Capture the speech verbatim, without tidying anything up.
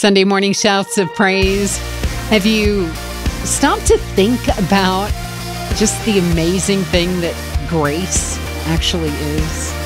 Sunday morning shouts of praise. Have you stopped to think about just the amazing thing that grace actually is?